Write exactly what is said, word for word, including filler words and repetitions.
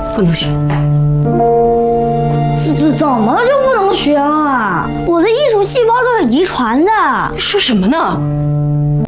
不能学。 怎怎怎么就不能学了？我的艺术细胞都是遗传的。 说什么呢？